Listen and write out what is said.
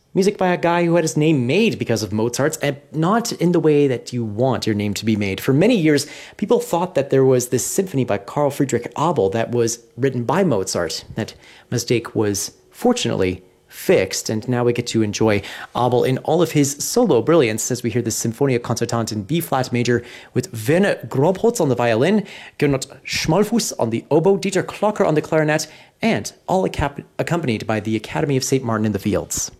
Music by a guy who had his name made because of Mozart's, and not in the way that you want your name to be made. For many years, people thought that there was this symphony by Carl Friedrich Abel that was written by Mozart. That mistake was fortunately fixed, and now we get to enjoy Abel in all of his solo brilliance as we hear the Symphonia Concertante in B-flat major with Werner Grobholz on the violin, Gernot Schmalfuß on the oboe, Dieter Klocker on the clarinet, and all accompanied by the Academy of St. Martin in the Fields.